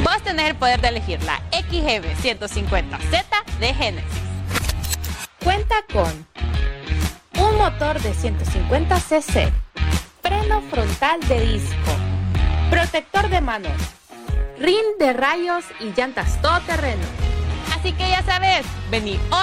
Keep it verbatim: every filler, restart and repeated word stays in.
Vos tenés el poder de elegir la X G B ciento cincuenta Z de Genesis. Cuenta con un motor de ciento cincuenta cc, freno frontal de disco, protector de manos, rin de rayos y llantas todoterreno. Así que ya sabes, vení